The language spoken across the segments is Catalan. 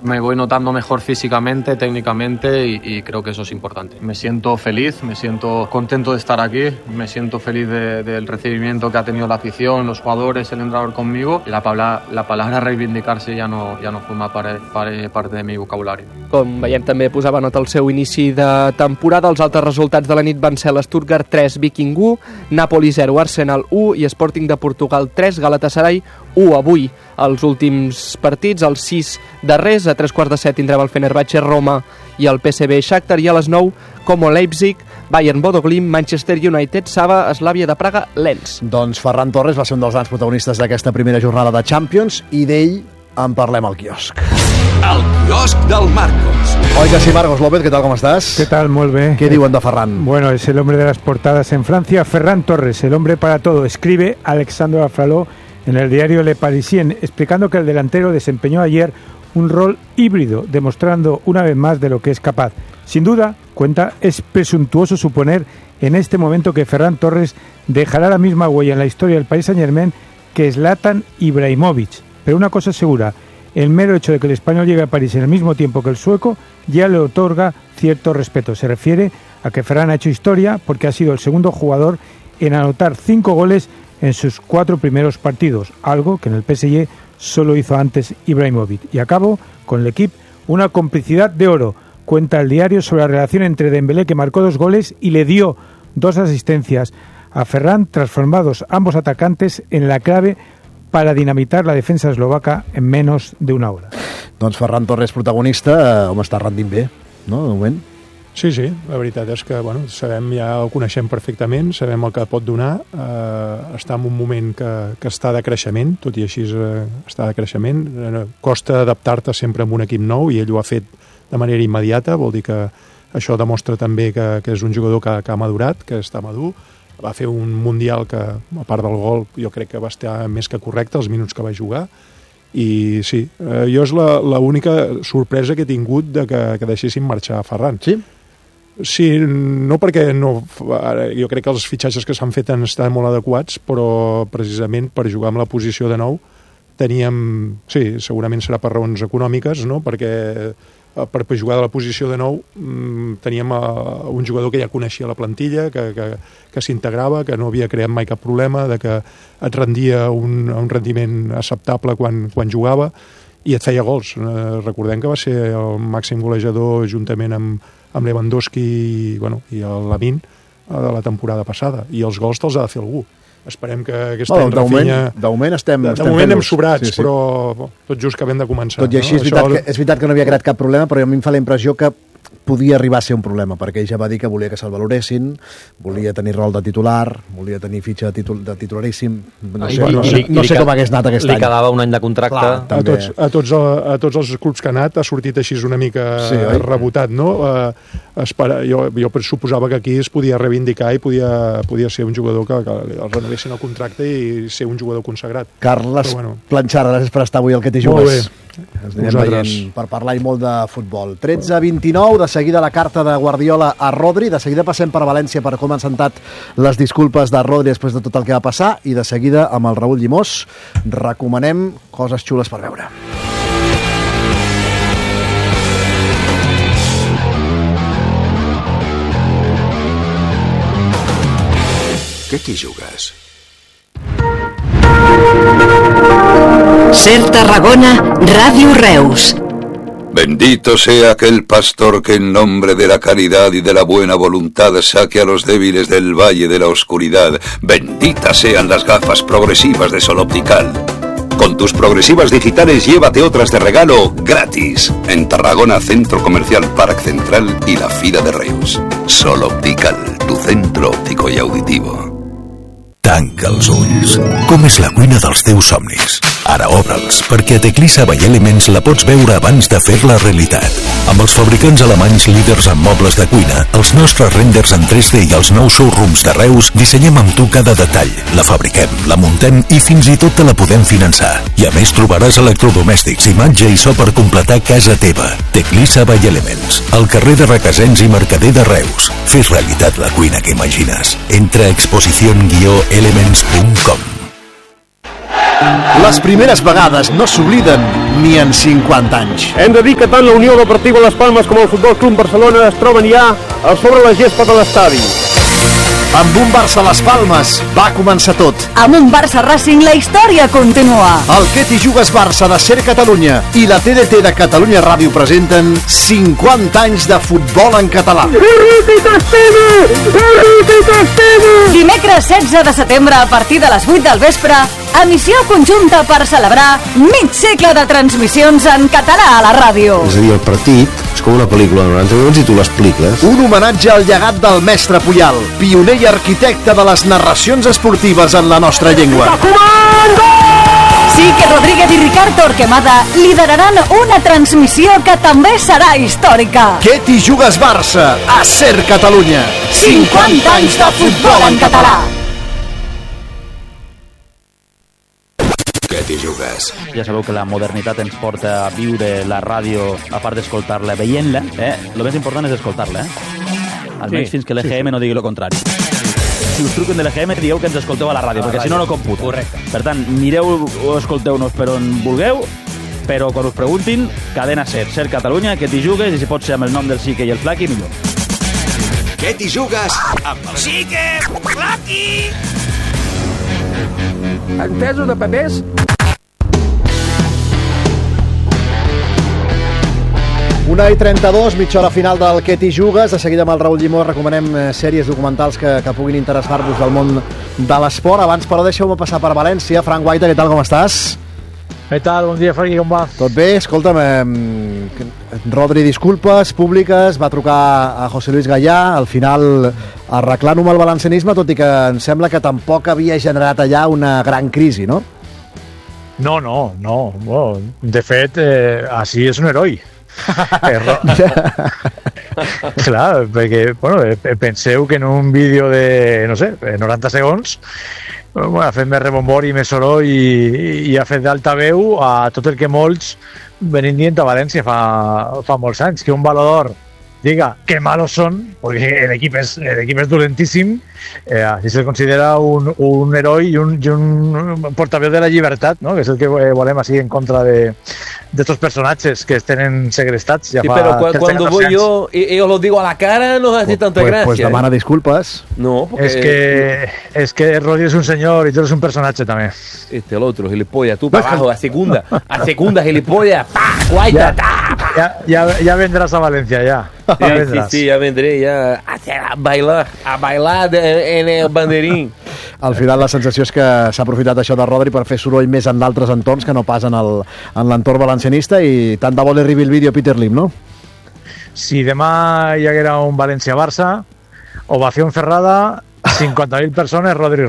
me voy notando mejor físicamente, técnicamente y creo que eso es importante. Me siento feliz, me siento contento de estar aquí, me siento feliz del recibimiento que ha tenido la afición, los jugadores, el entrenador conmigo, y la palabra reivindicarse ja no forma part de mi vocabulari. Com veiem, també posava nota al seu inici de temporada. Els altres resultats de la nit van ser l'Stuttgart 3, Viking 1, Napoli 0, Arsenal 1 i Sporting de Portugal 3, Galatasaray 1. Avui, els últims partits, els 6 darrers, a 3:15 tindrem el Fenerbahçe Roma i el PSV Shakhtar, i a les 9 Como Leipzig, Bayern Bodo Glimt, Manchester United, Sava, Slavia de Praga, Lens. Doncs Ferran Torres va ser un dels grans protagonistes d'aquesta primera jornada de Champions i d'ell en parlem al quiosc. El quiosc del Marcos. Oiga, sí, Marcos López, ¿qué tal, cómo estás? ¿Qué tal? Muy bien. ¿Qué diuen de Ferran? Bueno, es el hombre de las portadas en Francia. Ferran Torres, el hombre para todo. Escribe Alexandre Afraló en el diario Le Parisien, explicando que el delantero desempeñó ayer un rol híbrido, demostrando una vez más de lo que es capaz. Sin duda, cuenta, es presuntuoso suponer en este momento que Ferran Torres dejará la misma huella en la historia del Paris Saint-Germain que Zlatan Ibrahimovic. Pero una cosa es segura, el mero hecho de que el español llegue a París en el mismo tiempo que el sueco ya le otorga cierto respeto. Se refiere a que Ferran ha hecho historia porque ha sido el segundo jugador en anotar 5 goles en sus 4 primeros partidos, algo que en el PSG solo hizo antes Ibrahimovic. Y acabo con el equipo, una complicidad de oro. Cuenta el diario sobre la relación entre Dembélé, que marcó 2 goles y le dio 2 asistencias a Ferran, transformados ambos atacantes en la clave para dinamitar la defensa eslovaca en menos de una hora. Doncs Ferran Torres, protagonista, home, està rendint bé, no?, de moment. Sí, la veritat és que sabem, ja el coneixem perfectament, sabem el que pot donar, està en un moment que està de creixement, tot i així està de creixement, costa adaptar-te sempre a un equip nou i ell ho ha fet de manera immediata, vol dir que això demostra també que és un jugador que ha madurat, que està madur, va fer un Mundial que, a part del gol, jo crec que va estar més que correcte els minuts que va jugar, i sí, jo és l'única sorpresa que he tingut de que deixessin marxar a Ferran. Sí? Sí, no perquè jo crec que els fitxatges que s'han fet han estat molt adequats, però precisament per jugar amb la posició de nou teníem, sí, segurament serà per raons econòmiques, no?, perquè per jugar de la posició de nou teníem un jugador que ja coneixia la plantilla, que s'integrava, que no havia creat mai cap problema, de que et rendia un rendiment acceptable quan jugava i et feia gols. Recordem que va ser el màxim golejador juntament amb Lewandowski i el Lamine de la temporada passada, i els gols te'ls ha de fer algú. Esperem que aquest any Rafinha... De moment estem hem sobrats, sí. Però tot just que hem de començar. Tot i així, és veritat que no havia creat cap problema, però a mi em fa la impressió que podia arribar a ser un problema, perquè ell ja va dir que volia que se'l valoressin, volia tenir rol de titular, volia tenir fitxa de titularíssim, no sé com hagués anat aquest any. Li quedava un any de contracte. A tots els clubs que ha anat ha sortit així una mica rebotat, no? Jo suposava que aquí es podia reivindicar i podia ser un jugador que el renovessin el contracte i ser un jugador consagrat. Carles Planxar, gràcies per estar avui al Que t'hi jugues. Ens anirem veient per parlar i molt de futbol. 13-29, de seguida la carta de Guardiola a Rodri, de seguida passem per València per com han sentat les disculpes de Rodri després de tot el que va passar, i de seguida amb el Raúl Llimós recomanem coses xules per veure. Què t'hi jugues? Ser Tarragona, Radio Reus. Bendito sea aquel pastor que en nombre de la caridad y de la buena voluntad saque a los débiles del valle de la oscuridad. Benditas sean las gafas progresivas de Sol Optical. Con tus progresivas digitales llévate otras de regalo gratis. En Tarragona, Centro Comercial Parc Central y la Fira de Reus. Sol Optical, tu centro óptico y auditivo. Tanca els ulls. Com és la cuina dels teus somnis? Ara obre'ls, perquè a Teclisa by Elements la pots veure abans de fer-la realitat. Amb els fabricants alemanys líders en mobles de cuina, els nostres renders en 3D i els nous showrooms de Reus, dissenyem amb tu cada detall, la fabriquem, la muntem i fins i tot te la podem finançar. I a més trobaràs electrodomèstics, imatge i so per completar casa teva. Teclisa by Elements, al carrer de Requesens i Mercader de Reus. Fes realitat la cuina que imagines. Entra a exposición-elements.com. Les primeres vegades no s'obliden ni en 50 anys. Hem de dir que tant la Unió Deportiva Las Palmes com el Futbol Club Barcelona es troben ja sobre la gespa de l'estadi. Amb un Barça Las Palmes va començar tot. Amb un Barça Racing la història continua. El Què t'hi jugues Barça de Ser Catalunya i la TDT de Catalunya Ràdio presenten 50 anys de futbol en català. Dimecres 16 de setembre a partir de les 8 del vespre, emissió conjunta per celebrar mig segle de transmissions en català a la ràdio. És a dir, el partit és com una pel·lícula de 90 minuts i tu l'expliques. Un homenatge al llegat del mestre Puyal, pioner i arquitecte de les narracions esportives en la nostra llengua. Quique Rodríguez i Ricard Torquemada lideraran una transmissió que també serà històrica. Què t'hi jugues Barça a Ser Catalunya? 50 anys de futbol en català. Què t'hi jugues? Ja sabeu que la modernitat ens porta a viure la ràdio, a part d'escoltar-la, veient-la. Lo més important és escoltar-la. Almenys fins que l'EGM no digui el contrari. Si us truquen de l'EGM, dieu que ens escolteu a la ràdio, perquè si no, no computa. Correcte. Per tant, mireu o escolteu-nos per on vulgueu, però quan us preguntin, cadena Ser Catalunya, què t'hi jugues, i si pot ser amb el nom del Xique i el Flaqui, millor. Què t'hi jugues amb el Xique, Flaqui! Entesos de papers? Una i 32, mitja hora final del Què t'hi jugues. De seguida amb el Raül Llimó recomanem sèries documentals que puguin interessar-vos del món de l'esport. Abans, però, deixeu-me passar per València. Frank Guaita, què tal, com estàs? Què tal? Bon dia, Franqui, com va? Tot bé? Escolta'm, Rodri, disculpes públiques, va trucar a José Luis Gallà, al final arreglant-ho amb el valencianisme, tot i que em sembla que tampoc havia generat allà una gran crisi, no? No. Bueno, de fet, així és un heroi. Clar, perquè penseu que en un vídeo de, no sé, 90 segons ha fet més rebombori, més soroll i ha fet d'altaveu a tot el que molts venim dient a València fa molts anys, que un valor diga que malos són, perquè l'equip és dolentíssim, així se considera un heroi i un portaveu de la llibertat, no? Que és el que volem així en contra d'estos personatges que tenen segrestats. Sí, pero cuando voy yo y ellos lo digo a la cara, no hace tanta gracia. Pues demana disculpas. No, porque... Es que Rodri es un señor y tú eres un personaje también. El otro, gilipollas, tú para abajo, a segunda, gilipollas, Guaita, ya vendrás a Valencia, ya. Sí, ya vendré, ya a bailar en el banderín. Al final la sensació és que s'ha aprofitat això de Rodri per fer soroll més en d'altres entorns que no pas en l'entorn valencianista, i tant de bo li arribi el vídeo a Peter Lim, no? Si demà hi haguera un València-Barça, ovació ferrada, 50.000 persones, Rodri.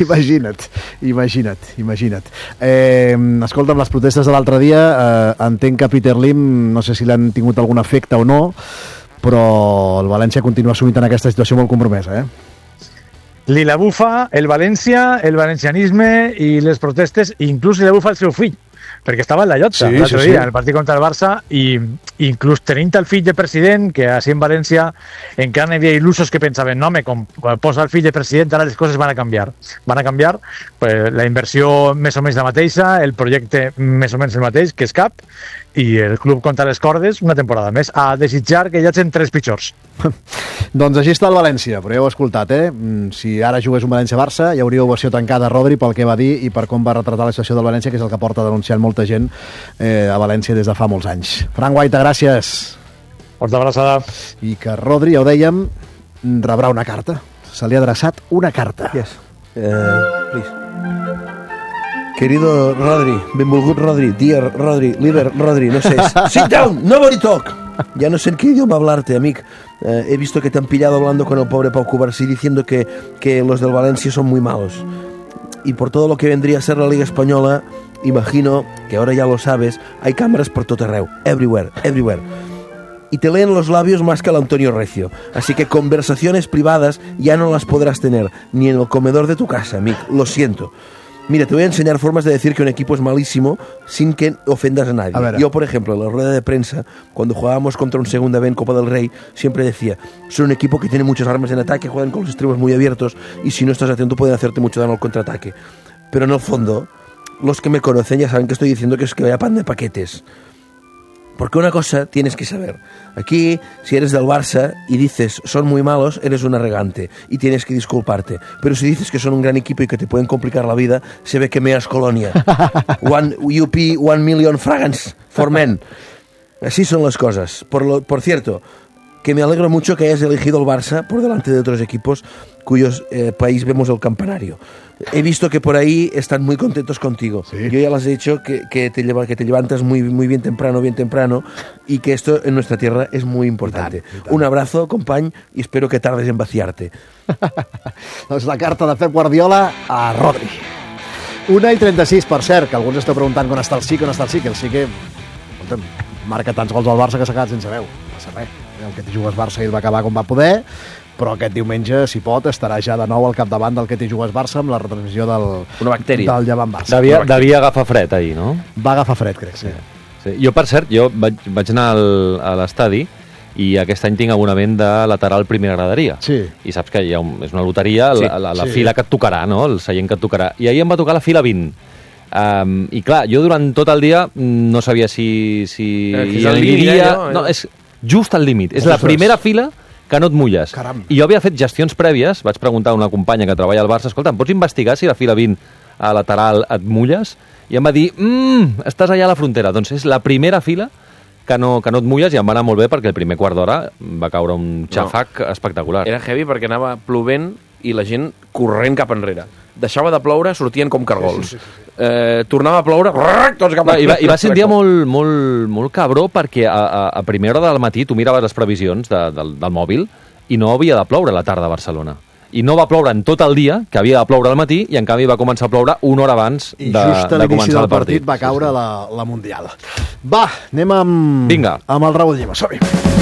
Imagina't. Escolta'm, les protestes de l'altre dia, entenc que Peter Lim, no sé si l'han tingut algun efecte o no, però el València continua assumint en aquesta situació molt compromesa, Li la bufa el València, el valencianisme i les protestes, inclús li la bufa el seu fill, perquè estava en la llotja l'altre dia, en el partit contra el Barça, i inclús tenint el fill de president, que així en València encara n'hi havia il·lusos que pensaven, no, com posa el fill de president, ara les coses van a canviar, la inversió més o menys la mateixa, el projecte més o menys el mateix, que és CAP, i el club contra les cordes una temporada més, a desitjar que hi hagin 3 pitjors. Doncs així està el València, però ja ho heu escoltat, si ara jugués un València-Barça hi hauria ovació tancada a Rodri pel que va dir i per com va retratar la situació del València, que és el que porta denunciant molta gent a València des de fa molts anys. Frank Guaita, gràcies. Forta abraçada. I que Rodri, ja ho dèiem, rebrà una carta. Se li ha adreçat una carta. Yes. Please. Querido Rodri, benvolgut Rodri, dear Rodri, líder Rodri, no sé. Sit down, nobody talk. Ya no sé en qué idioma hablarte, amic. He visto que te han pillado hablando con el pobre Pau Cubarsí diciendo que los del Valencia son muy malos. Y por todo lo que vendría a ser la Liga Española, imagino que ahora ya lo sabes, hay cámaras por todo arreu, everywhere. Y te leen los labios más que al Antonio Recio. Así que conversaciones privadas ya no las podrás tener, ni en el comedor de tu casa, amic. Lo siento. Mira, te voy a enseñar formas de decir que un equipo es malísimo sin que ofendas a nadie. Yo, por ejemplo, en la rueda de prensa, cuando jugábamos contra un segunda B en Copa del Rey, siempre decía, son un equipo que tiene muchas armas en ataque, juegan con los extremos muy abiertos y si no estás atento pueden hacerte mucho daño al contraataque. Pero en el fondo, los que me conocen ya saben que estoy diciendo que es que vaya pan de paquetes. Porque una cosa tienes que saber. Aquí, si eres del Barça y dices son muy malos, eres un arrogante y tienes que disculparte. Pero si dices que son un gran equipo y que te pueden complicar la vida, se ve que meas colonia. One million fragans for men. Así son las cosas. Por cierto, que me alegro mucho que hayas elegido el Barça por delante de otros equipos cuyos país vemos el campanario. He visto que por ahí están muy contentos contigo. ¿Sí? Yo ya les he dicho que te levantas muy bien temprano, y que esto en nuestra tierra es muy importante. Un abrazo, company, i espero que tardes en vaciarte. Doncs la carta de Pep Guardiola a Rodri. 1:36, per cert, que alguns esteu preguntant on està el sí, que el sí que marca tants gols al Barça que s'ha quedat sense veu. No passa res. El que t'hi jugues Barça i el va acabar com va poder, però aquest diumenge, si pot, estarà ja de nou al capdavant del que t'hi jugues Barça amb la retransmissió del Llevant Barça. Devia agafar fred ahir, no? Va agafar fred, crec, sí. Jo, per cert, vaig anar a l'estadi i aquest any tinc abonament de lateral primera graderia. Sí. I saps que és una loteria, la fila que et tocarà, no? El seient que et tocarà. I ahir em va tocar la fila 20. I clar, jo durant tot el dia no sabia si aniria... No, és just al límit. És la primera fila que no et mulles. Caram. I jo havia fet gestions prèvies, vaig preguntar a una companya que treballa al Barça, escolta, em pots investigar si la fila 20 a lateral et mulles? I em va dir, estàs allà a la frontera. Doncs és la primera fila que no et mulles, i em va anar molt bé perquè el primer quart d'hora va caure un xafac espectacular. Era heavy perquè anava plovent i la gent corrent cap enrere. Deixava de ploure, sortien com cargols. Sí. Tornava a ploure, tots cap enrere. I va ser un dia molt cabró perquè a primera hora del matí tu miraves les previsions del mòbil i no havia de ploure a la tarda a Barcelona. I no va ploure en tot el dia, que havia de ploure al matí, i en canvi va començar a ploure una hora abans de començar el partit. I just a l'inici del partit va caure la Mundial. Va, anem amb el Raül Llimós. Som-hi.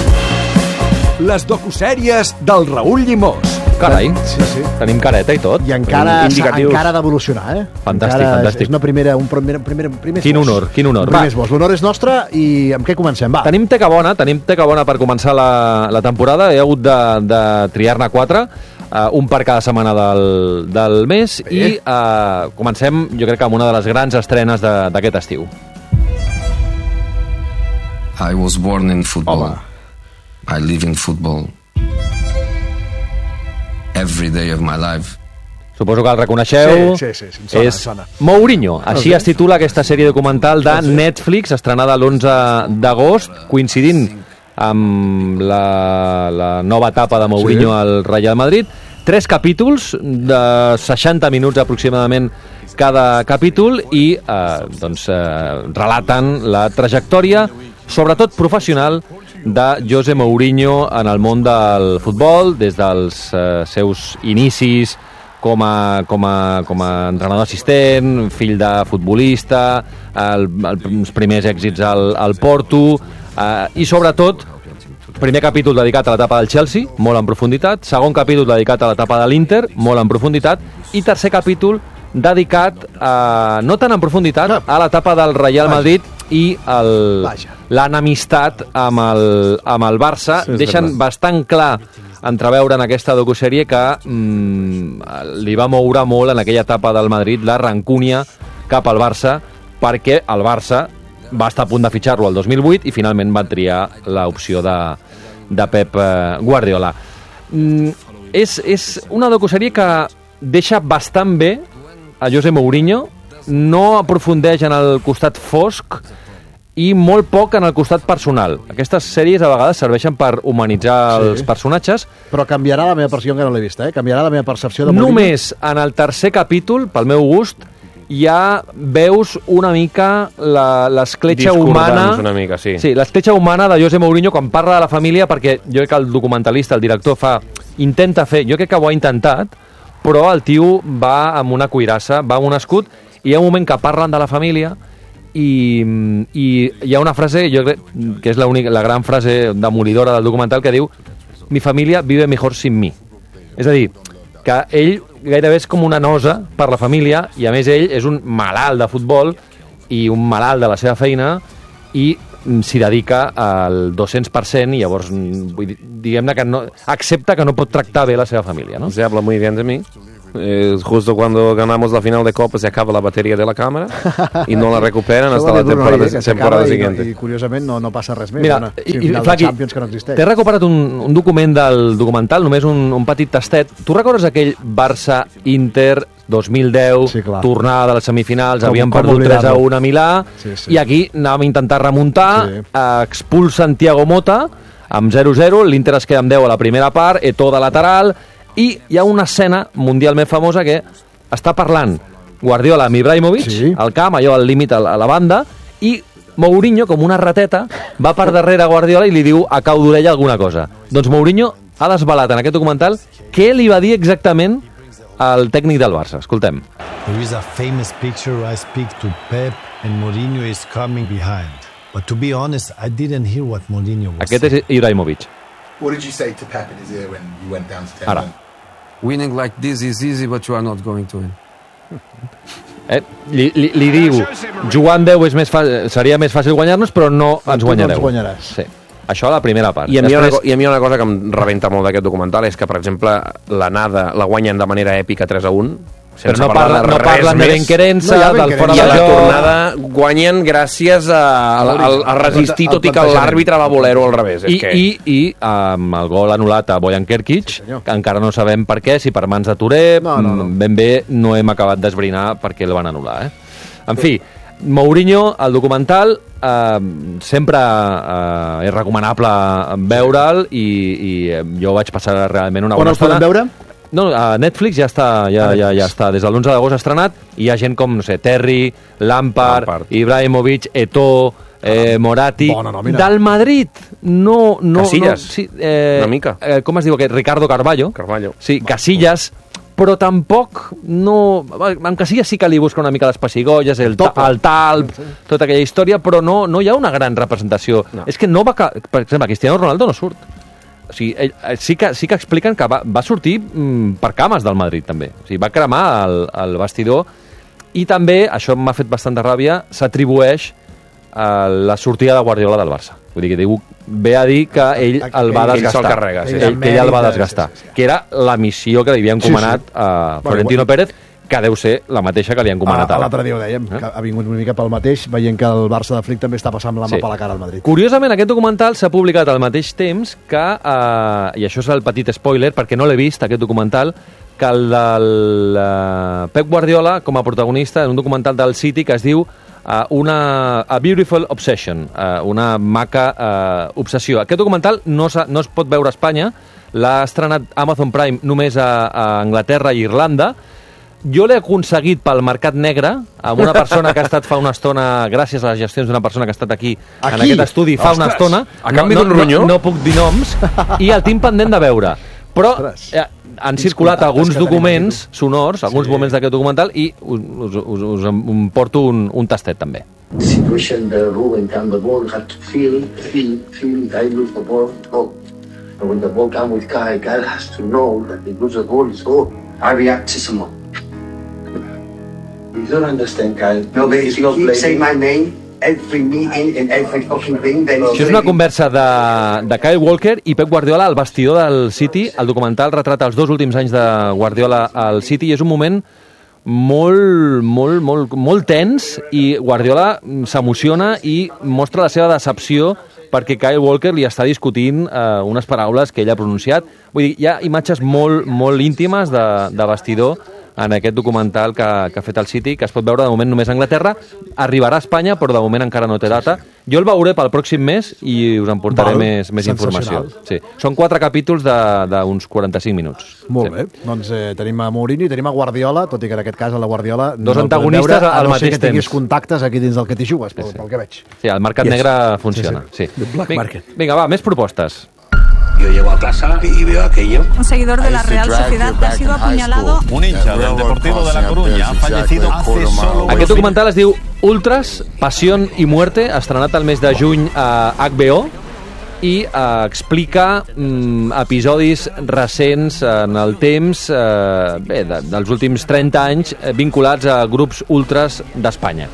Les docusèries del Raül Llimós. Carai, sí. Tenim careta i tot. I encara ha d'evolucionar, Fantàstic. És un primer Quin honor. L'honor és nostre i amb què comencem? Va. Tenim teca bona per començar la temporada. He hagut de triar-ne 4, un per cada setmana del mes. Bé. I comencem, jo crec que amb una de les grans estrenes d'aquest estiu. I was born in football. I live in football. Every day of my life. Suposo que el reconeixeu. Sí, és Mourinho. Així es titula aquesta sèrie documental de Netflix, estrenada l'11 d'agost, coincidint amb la nova etapa de Mourinho al Real Madrid. 3 capítols de 60 minuts aproximadament cada capítol i relaten la trajectòria, sobretot professional, de José Mourinho en el món del futbol, des dels seus inicis com a entrenador assistent, fill de futbolista, els primers èxits al Porto, i sobretot primer capítol dedicat a l'etapa del Chelsea, molt en profunditat, segon capítol dedicat a l'etapa de l'Inter, molt en profunditat, i tercer capítol dedicat no tan en profunditat a l'etapa del Real Madrid i l'enemistat amb el Barça. Deixen bastant clar entreveure en aquesta docusèrie que li va moure molt en aquella etapa del Madrid la rancúnia cap al Barça, perquè el Barça va estar a punt de fitxar-lo el 2008 i finalment va triar l'opció de Pep Guardiola. És una docusèrie que deixa bastant bé a José Mourinho, no aprofundeix en el costat fosc i molt poc en el costat personal. Aquestes sèries a vegades serveixen per humanitzar els personatges. Però canviarà la meva percepció, que no l'he vista, canviarà la meva percepció de Mourinho. Només en el tercer capítol, pel meu gust, ja veus una mica l'escletxa humana. Una mica, sí. Sí, l'escletxa humana de José Mourinho quan parla de la família, perquè jo crec que el documentalista, el director, intenta fer, jo crec que ho ha intentat, però el tio va amb una cuirassa, va amb un escut, i hi ha un moment que parlen de la família i hi ha una frase, jo crec que és la gran frase demolidora del documental, que diu: mi familia vive mejor sin mi. És a dir, que ell gairebé és com una nosa per la família, i a més ell és un malalt de futbol i un malalt de la seva feina i s'hi dedica al 200%, i llavors diguem-ne que no, accepta que no pot tractar bé la seva família, no? Se habla muy bien de mí. Justo cuando ganamos la final de Copa se acaba la batería de la cámara y no la recuperan hasta la temporada siguiente. I curiosament no passa res més. Mira, final de Champions que no existeix. T'he recuperat un document del documental, només un petit tastet. Tu recordes aquell Barça-Inter 2010, tornada de les semifinals, havien perdut 3-1 a Milà, i aquí anàvem a intentar remuntar, expulsen Thiago Motta amb 0-0, l'Inter es queda amb 10 a la primera part, Eto'o de lateral, i hi ha una escena mundialment famosa que està parlant Guardiola amb Ibrahimovic al camp, allò al límit a la banda, i Mourinho, com una rateta, va per darrere Guardiola i li diu a cau d'orella alguna cosa. Doncs Mourinho ha desvelat en aquest documental què li va dir exactament al tècnic del Barça. Escoltem. There is a famous picture where I speak to Pep and Mourinho is coming behind. But to be honest, I didn't hear what Mourinho was saying. Aquest és Ibrahimovic. What did you say to Pep in his ear when you went down to 10? Ara. Winning like this is easy, but you are not going to win. Li diu, jugant 10 seria més fàcil guanyar-nos, però no ens guanyareu. No ens guanyaràs. Sí. Això a la primera part. I a mi hi ha una cosa que em rebenta molt d'aquest documental, és que, per exemple, l'anada la guanyen de manera èpica 3-1, però no parlen de l'enquerença, del fora de joc. I a la tornada guanyen gràcies a resistir, tot i que l'àrbitre va voler-ho al revés. I amb el gol anul·lat a Bojan Kerkic, que encara no sabem per què, si per mans de Touré, ben bé no hem acabat d'esbrinar per què el van anul·lar. En fi, Mourinho, el documental, sempre és recomanable veure'l i jo vaig passar realment una bona estona. On el podem veure? No, a Netflix ja està. Des de l'11 d'agost estrenat, i hi ha gent com, no sé, Terry, Lampard, Ibrahimovic, Eto'o, Moratti. Del Madrid, no... Casillas, una mica. Com es diu aquest? Ricardo Carvalho. Sí, Casillas, però tampoc no... En Casillas sí que li busca una mica les pessigolles, el talp, tota aquella història, però no hi ha una gran representació. És que no va... Per exemple, Cristiano Ronaldo no surt. O sigui, sí que expliquen que va sortir per cames del Madrid, també. O sigui, va cremar el vestidor, i també, això m'ha fet bastanta ràbia, s'atribueix a la sortida de Guardiola del Barça. Vull dir que ve a dir que ell el va desgastar. Que ell el va desgastar. Que era la missió que li havia encomanat a Florentino Pérez, que deu ser la mateixa que li han encomanat ara. L'altre dia ho dèiem, que ha vingut una mica pel mateix, veient que el Barça de Flick també està passant la mà per la cara al Madrid. Curiosament, aquest documental s'ha publicat al mateix temps que, i això és el petit spoiler, perquè no l'he vist, aquest documental, que el del Pep Guardiola, com a protagonista, en un documental del City que es diu A Beautiful Obsession, una maca obsessió. Aquest documental no es pot veure a Espanya, l'ha estrenat Amazon Prime només a Anglaterra i Irlanda. Jo l'he aconseguit pel mercat negre, amb una persona que ha estat fa una estona, gràcies a les gestions d'una persona que ha estat aquí en aquest estudi fa una estona. A canvi d'un ronyó? No puc dir noms, i el tinc pendent de veure. Però han circulat alguns documents sonors, alguns moments d'aquest documental, i us porto un tastet, també. Situation the Ruben can the ball had to feel I lose the ball, go. And when the ball comes with Kyle has to know that if lose the ball is goal. I react to someone. You don't understand, Kyle. No, but if you keep saying my name every meeting and every fucking thing, then... Això és una conversa de Kyle Walker i Pep Guardiola al vestidor del City. El documental retrata els 2 últims anys de Guardiola al City i és un moment molt tens, i Guardiola s'emociona i mostra la seva decepció perquè Kyle Walker li està discutint unes paraules que ell ha pronunciat. Vull dir, hi ha imatges molt íntimes de vestidor en aquest documental que ha fet el City, que es pot veure de moment només a Anglaterra. Arribarà a Espanya, però de moment encara no té data. Jo el veuré pel pròxim mes i us en portaré més informació. Sí. Són 4 capítols d'uns 45 minuts. Molt bé. Doncs tenim a Mourinho i tenim a Guardiola, tot i que en aquest cas a la Guardiola dos antagonistes al mateix temps. A no ser que tinguis contactes aquí dins del que t'hi jugues, pel que veig. Sí, el mercat negre funciona. Vinga, va, més propostes. Yo llego a casa y veo aquello. Un seguidor de la Real Sociedad que ha sido apuñalado. Un hincha del Deportivo de La Coruña ha fallecido hace solo... Aquest documental es diu Ultras, Pasión y Muerte, estrenat el mes de juny a HBO, i explica episodis recents en el temps, dels últims 30 anys, vinculats a grups ultras d'Espanya.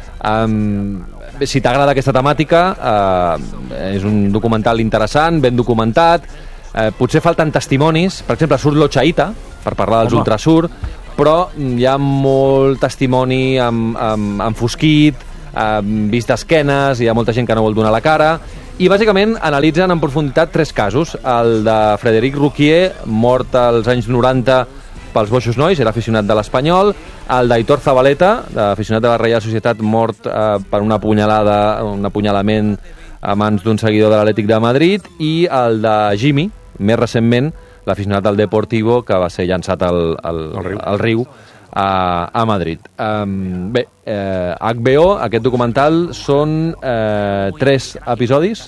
Si t'agrada aquesta temàtica, és un documental interessant, ben documentat. Potser falten testimonis. Per exemple, surt l'Ochaita, per parlar dels Ultrasur, però hi ha molt testimoni enfosquit, vist d'esquenes, hi ha molta gent que no vol donar la cara, i bàsicament analitzen en profunditat 3 casos. El de Frederic Rouquier, mort als anys 90 pels Boixos Nois, era aficionat de l'Espanyol, el d'Aitor Zabaleta, aficionat de la Reial Societat, mort per una punyalada, un apunyalament a mans d'un seguidor de l'Atlètic de Madrid, i el de Jimmy, més recentment, l'aficionat del Deportivo, que va ser llançat al riu a Madrid. Bé, HBO, aquest documental, són 3 episodis,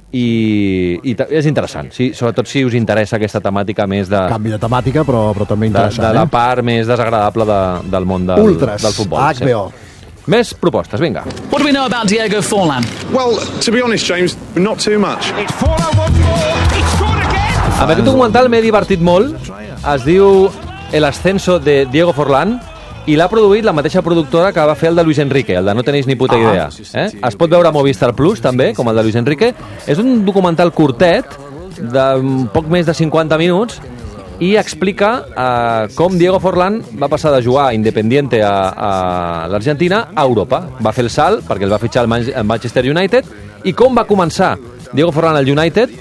i és interessant, sí, sobretot si us interessa aquesta temàtica més de... Canvi de temàtica, però també interessant. De la part més desagradable del món del futbol. HBO. Sí. Més propostes, vinga. What do we know about Diego Forlan? Well, to be honest, James, not too much. It's Forlan once more. It's scored again. Amb aquest documental m'he divertit molt. Es diu El ascenso de Diego Forlán, i l'ha produït la mateixa productora que va fer el de Luis Enrique, el de No tenéis ni puta idea. Es pot veure a Movistar Plus, també, com el de Luis Enrique. És un documental curtet, de poc més de 50 minuts, i explica com Diego Forlán va passar de jugar a Independiente a l'Argentina a Europa. Va fer el salt, perquè el va fitxar el Manchester United, i com va començar Diego Forlán al United,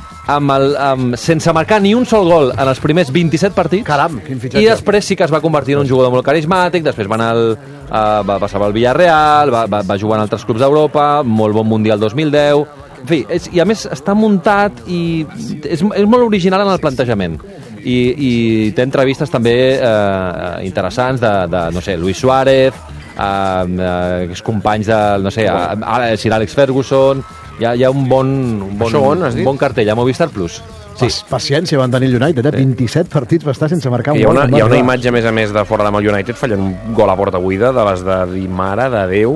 sense marcar ni un sol gol en els primers 27 partits. Caram, quin fitxatge. I després sí que es va convertir en un jugador molt carismàtic, després va passar pel Villarreal, va jugar en altres clubs d'Europa, molt bon Mundial 2010... En fi, i a més està muntat i és molt original en el plantejament. I té entrevistes també interessants de no sé, Luis Suárez, companys de, no sé, Sir Alex Ferguson... Hi ha un bon cartell a Movistar Plus. Sí. Paciència van tenir el United, 27 partits va estar sense marcar un gol. Hi ha una imatge, a més de Forlán amb el United, fallant un gol a porta buida, de les de dir, mare de Déu,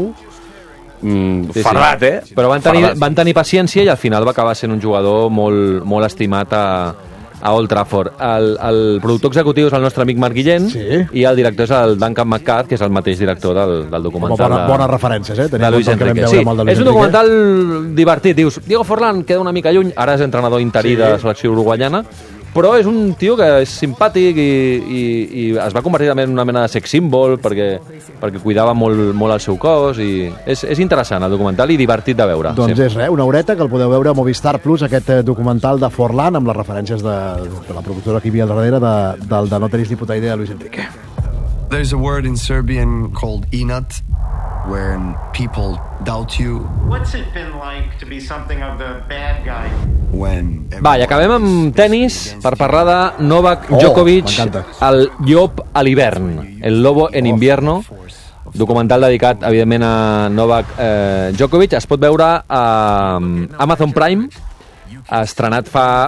ferrat, Però van tenir paciència i al final va acabar sent un jugador molt estimat a Old Trafford. El productor executiu és el nostre amic Marc Guillén, i el director és el Duncan McCart, que és el mateix director del documental. Bones referències, de Luis Enrique. Sí, és un documental divertit. Dius, Diego Forlán queda una mica lluny, ara és entrenador interí de la selecció uruguaiana, però és un tio que és simpàtic i es va convertir també en una mena de sex symbol perquè cuidava molt el seu cos, i és interessant el documental i divertit de veure. Doncs és res, una horeta que el podeu veure a Movistar Plus, aquest documental de Forlán amb les referències de la productora que hi havia al darrere del de No tenéis ni puta idea de Luis Enrique. There's a word in Serbian called inat, when people doubt you. What's it been like to be something of the bad guy? Va, i acabem amb tennis per parlar de Novak Djokovic, el llop a l'hivern, el lobo en invierno, documental dedicat, evidentment, a Novak Djokovic. Es pot veure a Amazon Prime, estrenat fa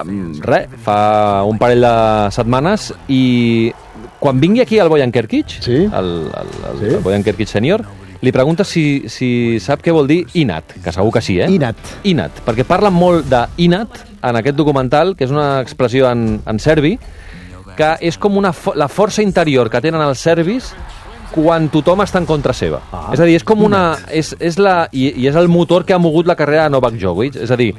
un parell de setmanes, i quan vingui aquí el Bojan Kerkic, el Bojan Kerkic sènior, li pregunta si sap què vol dir inat, que segur que sí, Inat, perquè parlen molt d'inat en aquest documental, que és una expressió en serbi, que és com la força interior que tenen els serbis quan tothom està en contra seva. És a dir, és com una... és el motor que ha mogut la carrera de Novak Djokovic. És a dir,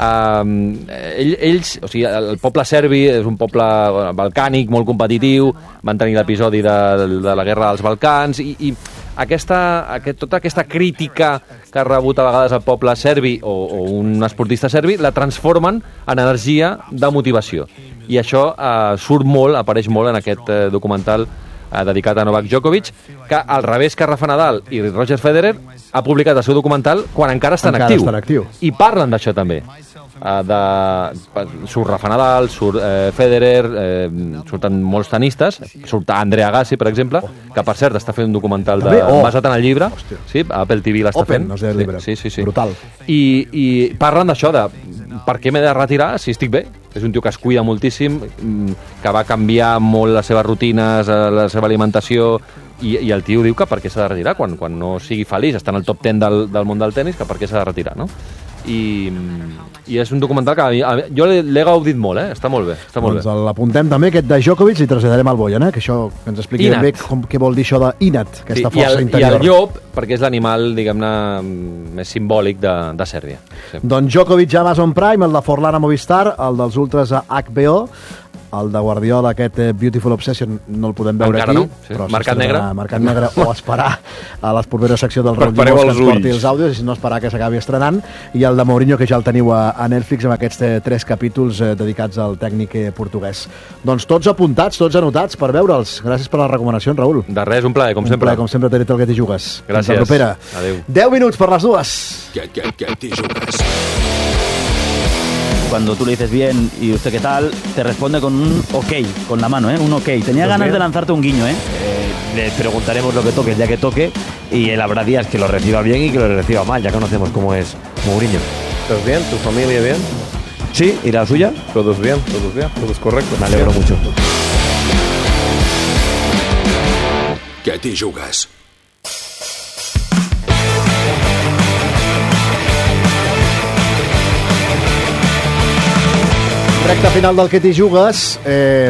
ells, o sigui, el poble serbi és un poble balcànic, molt competitiu, van tenir l'episodi de la guerra dels Balcans, i tota aquesta crítica que ha rebut a vegades el poble serbi o un esportista serbi, la transformen en energia de motivació. I això apareix molt en aquest documental dedicat a Novak Djokovic, que al revés que Rafa Nadal i Roger Federer ha publicat el seu documental quan encara està en actiu. I parlen d'això també. Surt Rafa Nadal, surt Federer, surten molts tenistes, surt Andre Agassi, per exemple, que per cert està fent un documental basat en el llibre, Apple TV l'està fent. Brutal. I parlen d'això, de per què m'he de retirar si estic bé. És un tio que es cuida moltíssim, que va canviar molt les seves rutines, la seva alimentació, i el tio diu que per què s'ha de retirar quan no sigui feliç, està en el top 10 del món del tennis, que per què s'ha de retirar, no? I és un documental que jo l'he gaudit molt, està molt bé. Doncs l'apuntem també, aquest de Djokovic, i traslladarem al Bojan, que això que ens expliqui bé què vol dir això d'inat, aquesta força interior. I el llop, perquè és l'animal, diguem-ne, més simbòlic de Sèrbia. Doncs Djokovic a Amazon Prime, el de Forlán a Movistar, el dels ultras a HBO, el de Guardiola, aquest Beautiful Obsession, no el podem veure encara aquí. No? Sí. Marcat negre? Marcat negre, o esperar a la propera secció del Raúl Llimós que ens porti els àudios, i si no esperar que s'acabi estrenant. I el de Mourinho, que ja el teniu a Netflix, amb aquests 3 capítols dedicats al tècnic portuguès. Doncs tots apuntats, tots anotats per veure'ls. Gràcies per les recomanacions, Raúl. De res, un plaer, com sempre. Un plaer, com sempre, tenir-te el Que t'hi jugues. Gràcies. Fins la propera. Adéu. 10 minuts per les 2. Que t'hi jugues. Cuando tú le dices bien y usted qué tal, te responde con un ok, con la mano, un ok. Tenía ganas de lanzarte un guiño, Le preguntaremos lo que toque el día que toque y él habrá días que lo reciba bien y que lo reciba mal. Ya conocemos cómo es Mourinho. ¿Estás bien? ¿Tu familia bien? Sí, ¿y la suya? Todos bien, todo es correcto. Me alegro mucho. Que t'hi jugues. Recte final del Que t'hi jugues.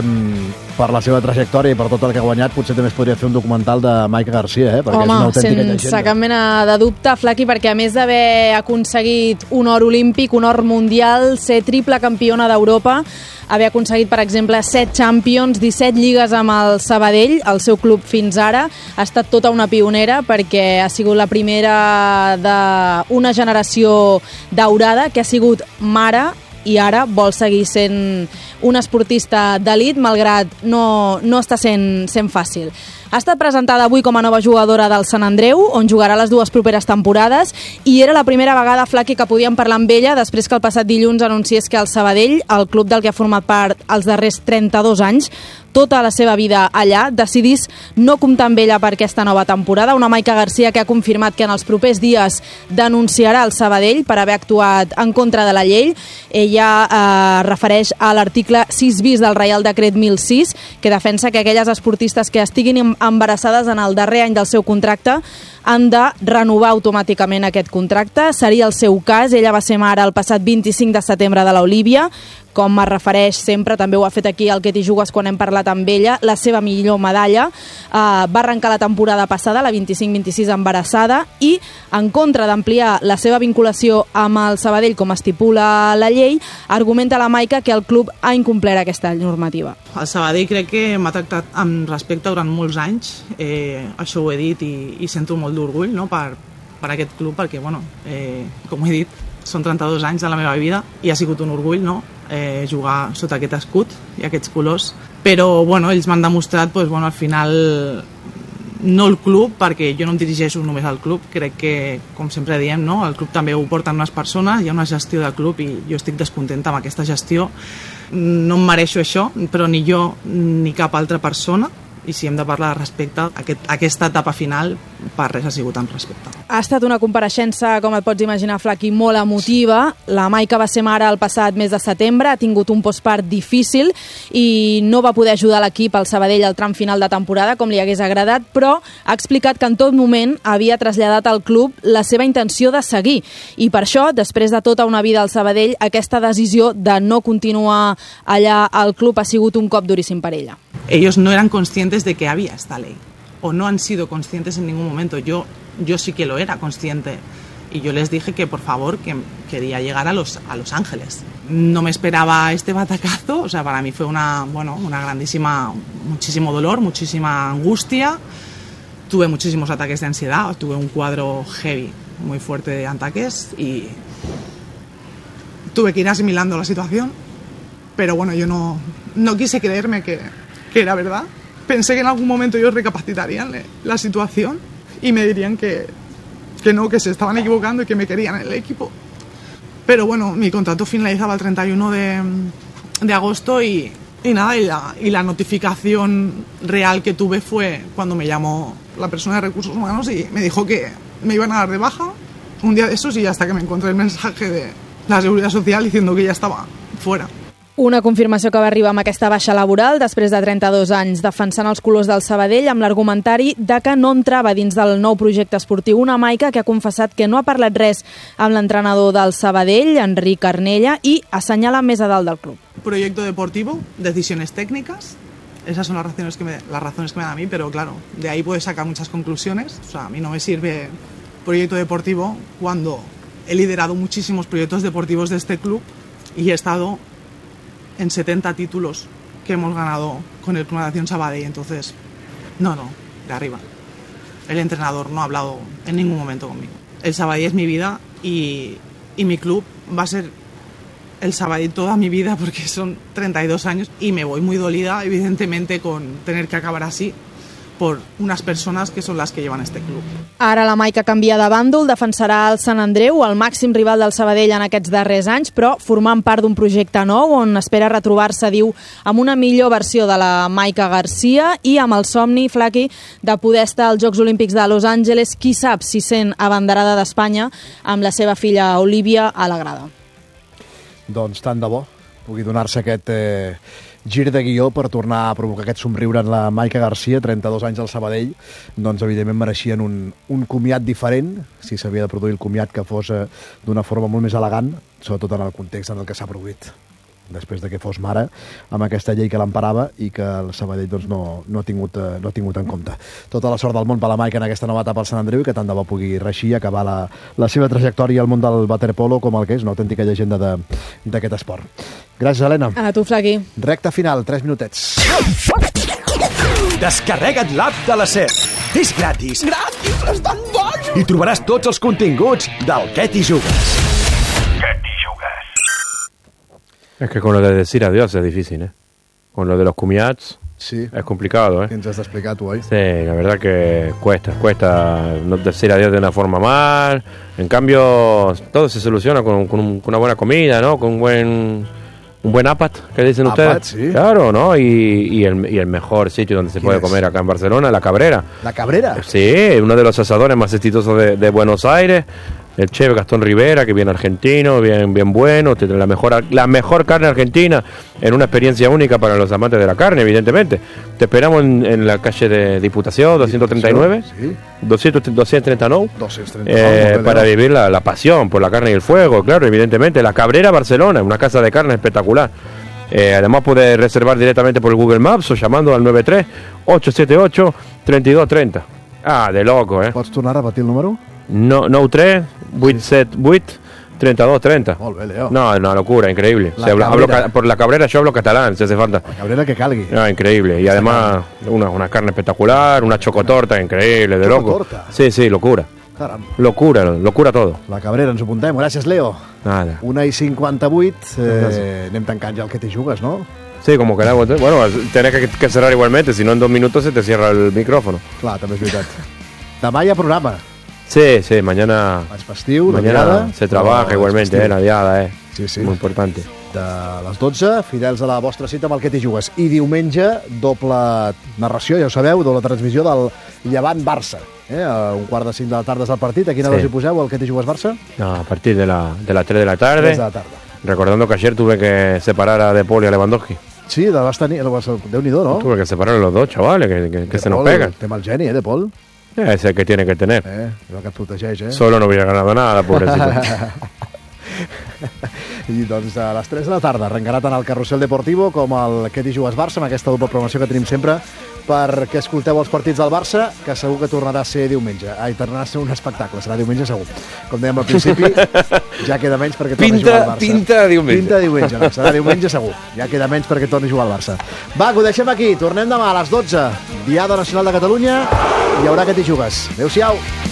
Per la seva trajectòria i per tot el que ha guanyat, potser també es podria fer un documental de Mike Garcia, perquè és una autèntica llegenda. Sense cap mena de dubte, Flaqui, perquè a més d'haver aconseguit un or olímpic, un or mundial, ser triple campiona d'Europa, haver aconseguit, per exemple, 7 Champions, 17 lligues amb el Sabadell, el seu club fins ara, ha estat tota una pionera perquè ha sigut la primera d'una generació daurada que ha sigut mare i ara vol seguir sent un esportista d'elit, malgrat no està sent fàcil. Ha estat presentada avui com a nova jugadora del Sant Andreu, on jugarà les 2 properes temporades, i era la primera vegada, Flaqui, que podíem parlar amb ella després que el passat dilluns anunciés que el Sabadell, el club del que ha format part els darrers 32 anys, tota la seva vida allà, decidís no comptar amb ella per aquesta nova temporada. Una Maica Garcia que ha confirmat que en els propers dies denunciarà el Sabadell per haver actuat en contra de la llei. Ella refereix a l'article 6 bis del Reial Decret 1006, que defensa que aquelles esportistes que estiguin embarassades en el darrer any del seu contracte han de renovar automàticament aquest contracte. Seria el seu cas. Ella va ser mare el passat 25 de setembre de l'Olívia. Com es refereix sempre, també ho ha fet aquí al Que t'hi jugues quan hem parlat amb ella, la seva millor medalla. Va arrencar la temporada passada, la 25-26, embarassada, i en contra d'ampliar la seva vinculació amb el Sabadell, com estipula la llei, argumenta la Maica que el club ha incomplert aquesta normativa. El Sabadell crec que m'ha tractat amb respecte durant molts anys, això ho he dit i sento molt d'orgull, no, per aquest club, perquè, bueno, com he dit, són 32 anys de la meva vida i ha sigut un orgull, no?, jugar sota aquest escut i aquests colors, però bueno, ells m'han demostrat, doncs, bueno, al final no el club, perquè jo no em dirigeixo només al club, crec que, com sempre diem, no? El club també ho porten unes persones, hi ha una gestió del club i jo estic descontenta amb aquesta gestió. No em mereixo això, però ni jo ni cap altra persona, i si hem de parlar de respecte, aquesta etapa final per res ha sigut amb respecte. Ha estat una compareixença, com et pots imaginar, Flaqui, molt emotiva. La Maica va ser mare el passat mes de setembre, ha tingut un postpart difícil i no va poder ajudar l'equip al Sabadell al tram final de temporada, com li hagués agradat, però ha explicat que en tot moment havia traslladat al club la seva intenció de seguir. I per això, després de tota una vida al Sabadell, aquesta decisió de no continuar allà al club ha sigut un cop duríssim per ella. Ellos no eran conscientes de que había esta ley, o no han sido conscientes en ningún momento. Yo sí que lo era consciente, y yo les dije que por favor, que quería llegar a Los Ángeles. No me esperaba este batacazo, o sea, para mí fue una grandísima, muchísimo dolor, muchísima angustia. Tuve muchísimos ataques de ansiedad, tuve un cuadro heavy, muy fuerte de ataques, y tuve que ir asimilando la situación, pero bueno, yo no quise creerme que era verdad. Pensé que en algún momento ellos recapacitarían la situación y me dirían que no, que se estaban equivocando y que me querían en el equipo. Pero bueno, mi contrato finalizaba el 31 de agosto y nada, y la notificación real que tuve fue cuando me llamó la persona de Recursos Humanos y me dijo que me iban a dar de baja un día de esos, y hasta que me encontré el mensaje de la Seguridad Social diciendo que ya estaba fuera. Una confirmació que va arribar amb aquesta baixa laboral després de 32 anys defensant els colors del Sabadell amb l'argumentari de que no entrava dins del nou projecte esportiu. Una Maica que ha confessat que no ha parlat res amb l'entrenador del Sabadell, Enric Arnella, i assenyala més a dalt del club. Proyecto deportivo, decisiones técnicas, esas son las razones que me dan a mí, pero claro, de ahí puedes sacar muchas conclusiones. O sea, a mí no me sirve proyecto deportivo cuando he liderado muchísimos proyectos deportivos de este club y he estado en 70 títulos que hemos ganado con el Club Natación Sabadell, entonces, no, de arriba. El entrenador no ha hablado en ningún momento conmigo. El Sabadell es mi vida y mi club va a ser el Sabadell toda mi vida porque son 32 años y me voy muy dolida, evidentemente, con tener que acabar así por unes persones que són les que llevan este club. Ara la Maica canvia de bàndol, defensarà el Sant Andreu, el màxim rival del Sabadell en aquests darrers anys, però formant part d'un projecte nou on espera retrobar-se, diu, amb una millor versió de la Maica Garcia i amb el somni, Flaqui, de poder estar als Jocs Olímpics de Los Angeles, qui sap si sent abanderada d'Espanya amb la seva filla Olivia a la grada. Doncs tant de bo pugui donar-se aquest gir de guió per tornar a provocar aquest somriure en la Maica Garcia, 32 anys al Sabadell, doncs evidentment mereixien un comiat diferent, si s'havia de produir el comiat que fos d'una forma molt més elegant, sobretot en el context en el que s'ha produït, després de que fos mare, amb aquesta llei que l'emparava i que el Sabadell doncs, no ha tingut en compte. Tota la sort del món per la Maica en aquesta nova etapa al Sant Andreu i que tant de bo pugui reeixir i acabar la seva trajectòria al món del waterpolo com el que és, una autèntica llegenda d'aquest esport. Gràcies, Helena. A tu, Flaqui. Recta final, 3 minutets. Descarrega't l'app de la SER. És gratis. Gratis, però és tan boig! I trobaràs tots els continguts del Què t'hi jugues. Es que con lo de decir adiós es difícil, ¿eh? Con lo de los comiats sí. Es complicado, ¿eh? ¿Quién te has explicado tú hoy? Sí, la verdad que cuesta no decir adiós de una forma mal. En cambio, todo se soluciona con una buena comida, ¿no? Con un buen apat, que dicen ustedes. Sí. Claro, ¿no? Y el mejor sitio donde se puede comer acá en Barcelona, La Cabrera. ¿La Cabrera? Sí, uno de los asadores más exitosos de Buenos Aires. El chef Gastón Rivera, que bien argentino, bien bueno, tiene la mejor carne argentina, en una experiencia única para los amantes de la carne, evidentemente. Te esperamos en la calle de Diputación, 239, sí. 239, para vivir la pasión por la carne y el fuego, claro, evidentemente. La Cabrera, Barcelona, una casa de carne espectacular. Además puedes reservar directamente por el Google Maps o llamando al 93-878-3230. Ah, de loco, ¿eh? ¿Pots tornar a repetir el número? No 3 878 3230. Molt bé, Leo. No, una locura, increíble. Por La Cabrera yo hablo catalán, si hace falta. La Cabrera que calgui. No, increíble. Y además una carne espectacular, una chocotorta increíble, de loco. Sí, locura. Caram. Locura todo. La Cabrera, ens ho apuntem. Gràcies, Leo. Nada. 1:58. Anem tancant ja el que t'hi jugues, no? Sí, como queramos. Bueno, tenés que cerrar igualmente, si no en 2 minutos se te cierra el micrófono. Clar, també és veritat. Demà hi ha programa. Sí, mañana. Es festiu, mañana se trabaja igualmente, la diada, Sí. Muy importante. De les 12, fidels a la vostra cita amb el que t'hi jugues. I diumenge, doble narració, ja ho sabeu, doble transmissió del Llevant-Barça. A 4:45 de la tarda és el partit. A quina hora us hi poseu, el que t'hi jugues Barça? No, a partir de las 3 de la tarde. 3 de la tarda. Recordando que ayer tuve que separar a De Paul y a Lewandowski. Sí, vas tenir... Déu-n'hi-do, no? Tuve que separar a los dos chavales que se nos pegan. Té mal geni, De Paul. Es el que tiene que tener. El que et protegeix, Solo no hubiera ganado nada, pobrecito. I doncs a les 3 de la tarda arrencarà tant el Carrusel Deportivo com el Què t'hi jugues Barça, amb aquesta doble programació que tenim sempre perquè escolteu els partits del Barça, que segur que tornarà a ser diumenge. Tornarà a ser un espectacle, serà diumenge segur. Com dèiem al principi, ja queda menys perquè torni a jugar al Barça. Pinta diumenge. Pinta diumenge, no, serà diumenge segur. Ja queda menys perquè torni a jugar al Barça. Va, que ho deixem aquí. Tornem demà a les 12. Diada Nacional de Catalunya. Hi haurà Que t'hi jugues. Adéu-siau.